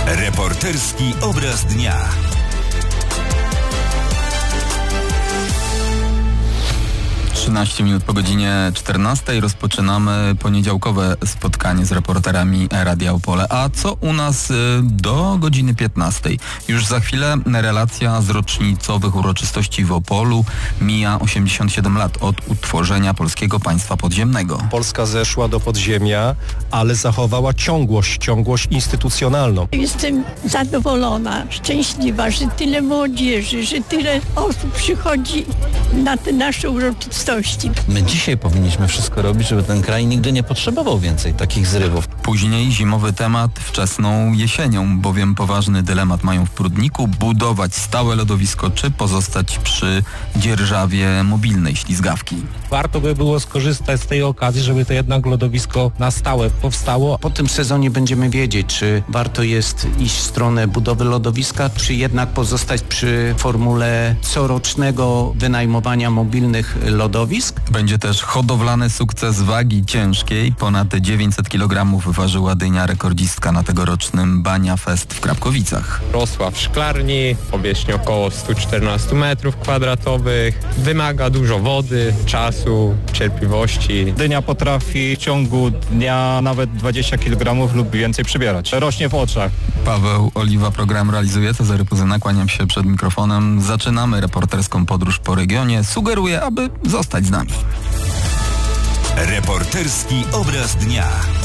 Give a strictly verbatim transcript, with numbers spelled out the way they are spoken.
Reporterski obraz dnia. trzynaście minut po godzinie czternastej rozpoczynamy poniedziałkowe spotkanie z reporterami Radia Opole. A co u nas do godziny piętnastej? Już za chwilę relacja z rocznicowych uroczystości w Opolu. Mija osiemdziesiąt siedem lat od utworzenia Polskiego Państwa Podziemnego. Polska zeszła do podziemia, ale zachowała ciągłość, ciągłość instytucjonalną. Jestem zadowolona, szczęśliwa, że tyle młodzieży, że tyle osób przychodzi na te nasze uroczystości. My dzisiaj powinniśmy wszystko robić, żeby ten kraj nigdy nie potrzebował więcej takich zrywów. Później zimowy temat wczesną jesienią, bowiem poważny dylemat mają w Prudniku: budować stałe lodowisko czy pozostać przy dzierżawie mobilnej ślizgawki. Warto by było skorzystać z tej okazji, żeby to jednak lodowisko na stałe powstało. Po tym sezonie będziemy wiedzieć, czy warto jest iść w stronę budowy lodowiska, czy jednak pozostać przy formule corocznego wynajmowania mobilnych lodowisk. Będzie też hodowlany sukces wagi ciężkiej. Ponad dziewięćset kilogramów ważyła dynia, rekordzistka na tegorocznym Bania Fest w Krapkowicach. Rosła w szklarni, powierzchni około sto czternaście metrów kwadratowych. Wymaga dużo wody, czasu, cierpliwości. Dynia potrafi w ciągu dnia nawet dwadzieścia kilogramów lub więcej przybierać. Rośnie w oczach. Paweł Oliwa program realizuje. Cezary Puzyna, kłaniam się przed mikrofonem. Zaczynamy reporterską podróż po regionie. Sugeruję, aby zostać z nami. Reporterski obraz dnia.